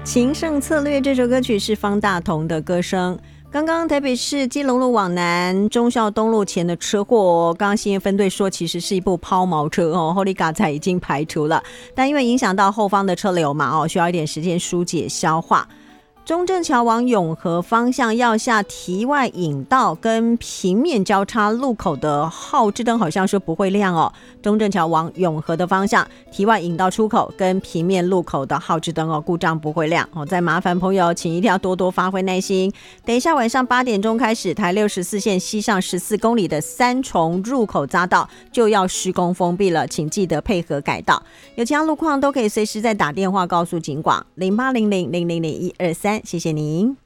情圣策略这首歌曲是方大同的歌声。刚刚台北市基隆路往南忠孝东路前的车祸，刚刚新闻分队说其实是一部抛锚车哦，后里嘎才已经排除了，但因为影响到后方的车流嘛需要一点时间疏解消化。中正桥往永和方向要下堤外引道跟平面交叉路口的号志灯好像说不会亮哦。中正桥往永和的方向堤外引道出口跟平面路口的号志灯故障不会亮再麻烦朋友请一定要多多发挥耐心。等一下晚上8点钟开始，台64线西上14公里的三重入口匝道就要施工封闭了，请记得配合改道。有其他路况都可以随时再打电话告诉警广0800000123，谢谢您。